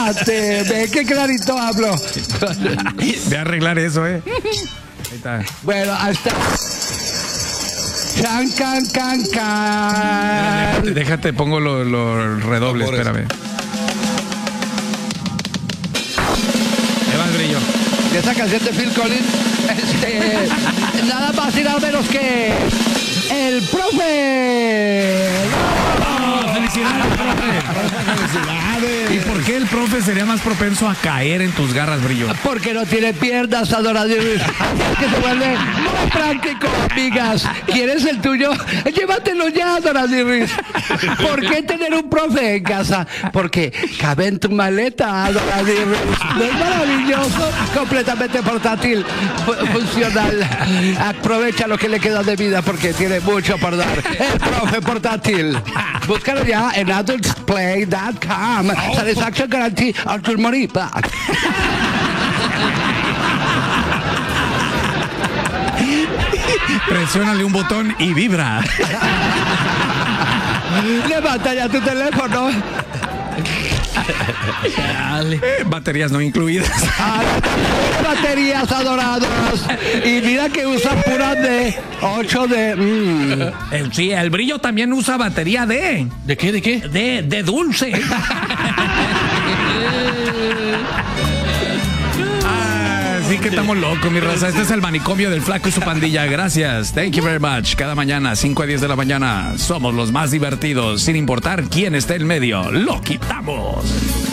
cálmate, ve qué clarito hablo. Ve a arreglar eso, Ahí está. Bueno, hasta... Can, can, can, can. Déjate, pongo los redobles, espérame. Ahí va el brillo. De esa canción de Phil Collins, nada más y nada menos que el profe. ¡Felicidades, profe! ¿Y por qué el profe sería más propenso a caer en tus garras, brillo? Porque no tiene piernas, adoradores. Que se vuelve muy práctico, amigas. ¿Quieres el tuyo? Llévatelo ya, adoradores. ¿Por qué tener un profe en casa? Porque cabe en tu maleta, adoradores. ¿No es maravilloso? Completamente portátil, funcional. Aprovecha lo que le queda de vida porque tiene mucho por dar. El profe portátil. Búscalo ya en adultsplay.com. Satisfaction guarantee on your money back. Presiónale un botón y vibra. Levanta ya tu teléfono. Baterías no incluidas. Baterías adoradas. Y mira que usa puras de 8 de... Sí, el brillo también usa batería de... ¿De qué? ¿De qué? De dulce. Sí que estamos locos, mi raza. Este es el manicomio del Flaco y su pandilla. Gracias. Thank you very much. Cada mañana, 5 a 10 de la mañana, somos los más divertidos. Sin importar quién esté en medio, lo quitamos.